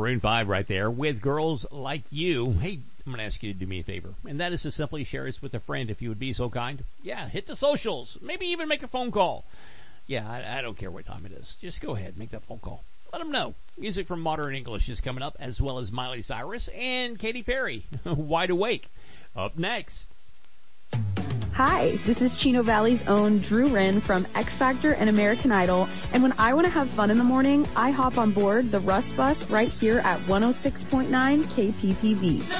Maroon 5 right there with Girls Like You. Hey, I'm going to ask you to do me a favor, and that is to simply share this with a friend if you would be so kind. Yeah, hit the socials. Maybe even make a phone call. Yeah, I don't care what time it is. Just go ahead, make that phone call. Let them know. Music from Modern English is coming up, as well as Miley Cyrus and Katy Perry. Wide Awake. Up next. Hi, this is Chino Valley's own Drew Wren from X Factor and American Idol. And when I want to have fun in the morning, I hop on board the Russ Bus right here at 106.9 KPPV.